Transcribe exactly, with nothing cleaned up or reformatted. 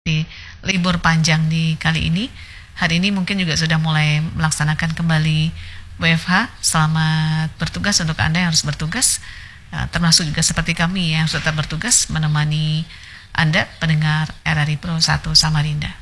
di libur panjang di kali ini. Hari ini mungkin juga sudah mulai melaksanakan kembali W F H. Selamat bertugas untuk Anda yang harus bertugas, uh, termasuk juga seperti kami yang harus tetap bertugas menemani Anda pendengar R R I Pro satu Samarinda.